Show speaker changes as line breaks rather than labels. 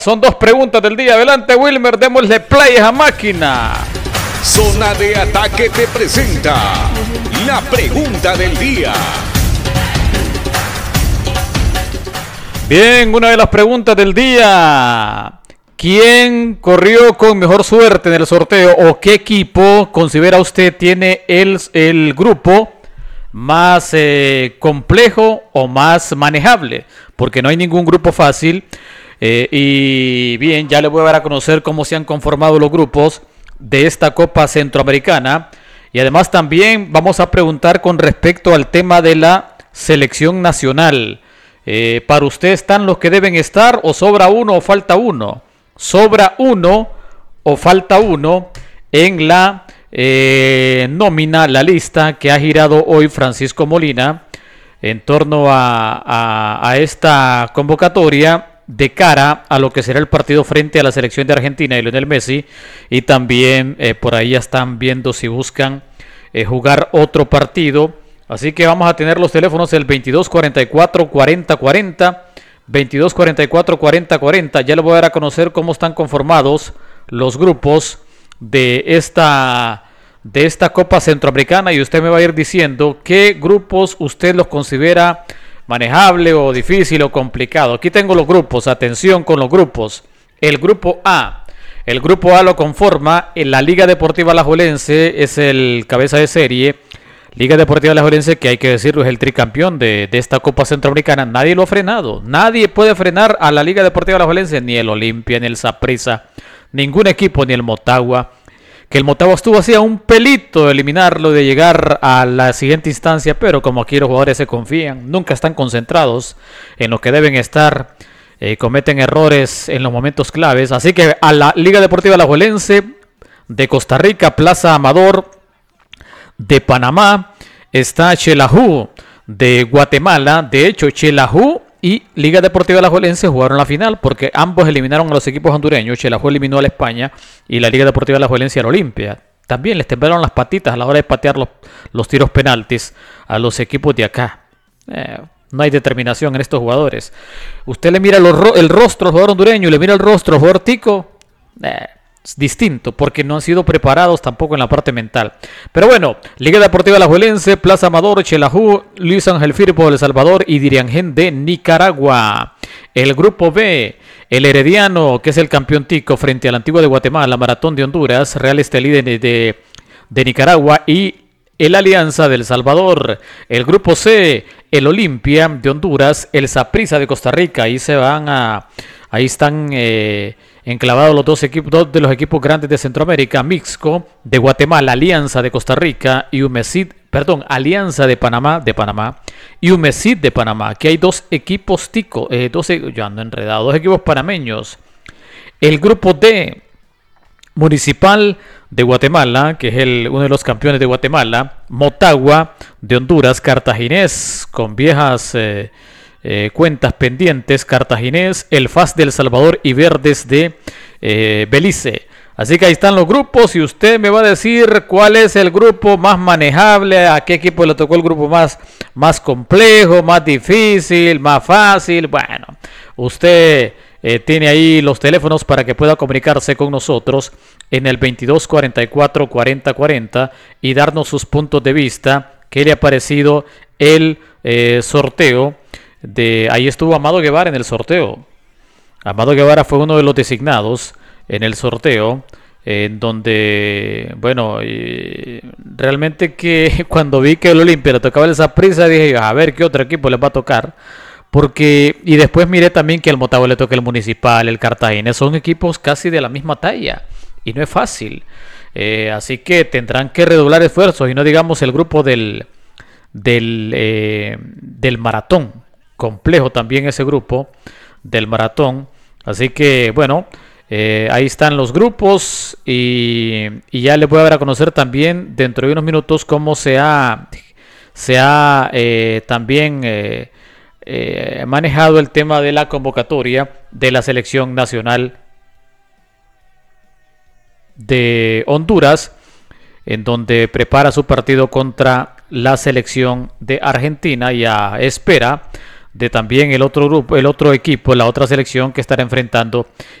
Son dos preguntas del día. Adelante, Wilmer, démosle play a máquina.
Zona de Ataque te presenta la pregunta del día.
Bien, una de las preguntas del día. ¿Quién corrió con mejor suerte en el sorteo o qué equipo considera usted tiene el grupo más complejo o más manejable? Porque no hay ningún grupo fácil. Y bien, ya le voy a dar a conocer cómo se han conformado los grupos de esta Copa Centroamericana. Y además también vamos a preguntar con respecto al tema de la selección nacional. ¿Para usted están los que deben estar o sobra uno o falta uno? ¿Sobra uno o falta uno en la nómina, la lista que ha girado hoy Francisco Molina en torno a esta convocatoria de cara a lo que será el partido frente a la selección de Argentina y Lionel Messi? Y también por ahí ya están viendo si buscan jugar otro partido. Así que vamos a tener los teléfonos el 2244-4040, 2244-4040. Ya les voy a dar a conocer cómo están conformados los grupos de esta Copa Centroamericana y usted me va a ir diciendo qué grupos usted los considera manejable o difícil o complicado. Aquí tengo los grupos, atención con los grupos. El grupo A lo conforma en la Liga Deportiva Alajuelense, es el cabeza de serie. Liga Deportiva Alajuelense, que hay que decirlo, es el tricampeón de esta Copa Centroamericana. Nadie lo ha frenado, nadie puede frenar a la Liga Deportiva Alajuelense, ni el Olimpia, ni el Saprissa, ningún equipo, ni el Motagua. Que el Motagua estuvo así a un pelito de eliminarlo, de llegar a la siguiente instancia, pero como aquí los jugadores se confían, nunca están concentrados en lo que deben estar, cometen errores en los momentos claves. Así que a la Liga Deportiva Alajuelense de Costa Rica, Plaza Amador de Panamá, está Xelajú de Guatemala. De hecho, Xelajú y Liga Deportiva Alajuelense jugaron la final porque ambos eliminaron a los equipos hondureños. Xelajú eliminó a la España y la Liga Deportiva Alajuelense a la Olimpia. También les temblaron las patitas a la hora de patear los tiros penaltis a los equipos de acá. No hay determinación en estos jugadores. Usted le mira el rostro al jugador hondureño y le mira el rostro al jugador tico. Es distinto porque no han sido preparados tampoco en la parte mental. Pero bueno, Liga Deportiva Alajuelense, Plaza Amador, Xelajú, Luis Ángel Firpo de El Salvador y Diriangén de Nicaragua. El grupo B, el Herediano, que es el campeón tico frente al Antigua de Guatemala, Maratón de Honduras, Real Estelí de Nicaragua y el Alianza de El Salvador. El grupo C, el Olimpia de Honduras, el Saprissa de Costa Rica. Ahí están enclavados los dos de los equipos grandes de Centroamérica, Mixco de Guatemala, Alianza de Costa Rica y Alianza de Panamá y Umecid de Panamá. Aquí hay dos equipos ticos, yo ando enredado, dos equipos panameños. El grupo D, Municipal de Guatemala, que es uno de los campeones de Guatemala, Motagua de Honduras, Cartaginés con viejas cuentas pendientes, Cartaginés, el FAS de El Salvador y Verdes de Belice. Así que ahí están los grupos y usted me va a decir cuál es el grupo más manejable, a qué equipo le tocó el grupo más complejo, más difícil, más fácil. Bueno, usted tiene ahí los teléfonos para que pueda comunicarse con nosotros en el 2244-4040 y darnos sus puntos de vista, qué le ha parecido el sorteo. Ahí estuvo Amado Guevara en el sorteo. Amado Guevara fue uno de los designados en el sorteo, en donde, bueno, realmente que cuando vi que el Olimpia le tocaba el Saprissa, dije, a ver qué otro equipo les va a tocar. Y después miré también que al Motagua le toca el Municipal, el Cartagena, son equipos casi de la misma talla y no es fácil. Así que tendrán que redoblar esfuerzos y no digamos el grupo del Maratón. Complejo también ese grupo del Maratón. Así que bueno, ahí están los grupos y ya les voy a dar a conocer también dentro de unos minutos cómo se ha también manejado el tema de la convocatoria de la selección nacional de Honduras, en donde prepara su partido contra la selección de Argentina y a espera de también el otro grupo, el otro equipo, la otra selección que estará enfrentando